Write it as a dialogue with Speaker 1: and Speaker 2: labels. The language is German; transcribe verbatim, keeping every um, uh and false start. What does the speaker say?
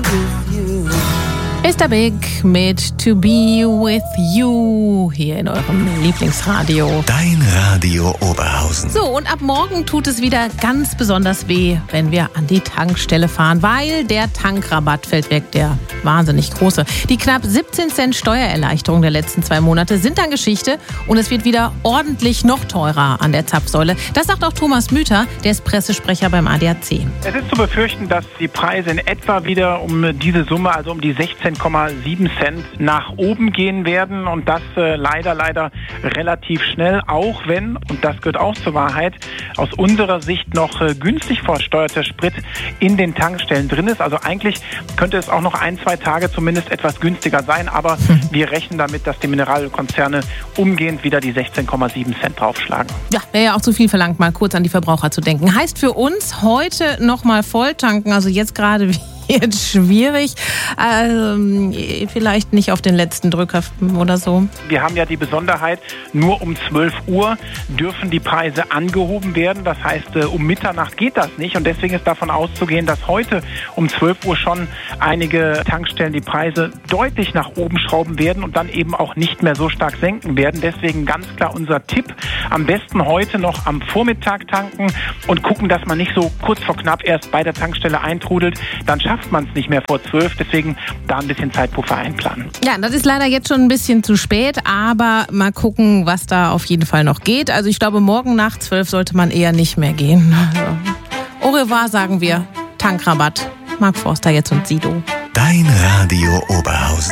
Speaker 1: Ist der Big mit To Be With You hier in eurem Lieblingsradio.
Speaker 2: Dein Radio Oberhausen.
Speaker 1: So, und ab morgen tut es wieder ganz besonders weh, wenn wir an die Tankstelle fahren, weil der Tankrabatt fällt weg, der wahnsinnig große. Die knapp siebzehn Cent Steuererleichterung der letzten zwei Monate sind dann Geschichte und es wird wieder ordentlich noch teurer an der Zapfsäule. Das sagt auch Thomas Müther, der ist Pressesprecher beim A D A C.
Speaker 3: Es ist zu befürchten, dass die Preise in etwa wieder um diese Summe, also um die sechzehn Komma sieben Cent nach oben gehen werden und das äh, leider, leider relativ schnell, auch wenn, und das gehört auch zur Wahrheit, aus unserer Sicht noch äh, günstig versteuerter Sprit in den Tankstellen drin ist. Also eigentlich könnte es auch noch ein, zwei Tage zumindest etwas günstiger sein, aber hm. wir rechnen damit, dass die Mineralölkonzerne umgehend wieder die sechzehn Komma sieben Cent draufschlagen.
Speaker 1: Ja, wäre ja auch zu viel verlangt, mal kurz an die Verbraucher zu denken. Heißt für uns heute nochmal volltanken, also jetzt gerade wie jetzt schwierig, ähm, vielleicht nicht auf den letzten Drücker oder so.
Speaker 3: Wir haben ja die Besonderheit, nur um zwölf Uhr dürfen die Preise angehoben werden. Das heißt, um Mitternacht geht das nicht und deswegen ist davon auszugehen, dass heute um zwölf Uhr schon einige Tankstellen die Preise deutlich nach oben schrauben werden und dann eben auch nicht mehr so stark senken werden. Deswegen ganz klar unser Tipp, am besten heute noch am Vormittag tanken und gucken, dass man nicht so kurz vor knapp erst bei der Tankstelle eintrudelt. Dann schafft man es nicht mehr vor zwölf, deswegen da ein bisschen Zeitpuffer einplanen.
Speaker 1: Ja, das ist leider jetzt schon ein bisschen zu spät, aber mal gucken, was da auf jeden Fall noch geht. Also ich glaube, morgen nach zwölf sollte man eher nicht mehr gehen. Also, au revoir sagen wir, Tankrabatt. Mark Forster jetzt und Sido.
Speaker 2: Dein Radio Oberhausen.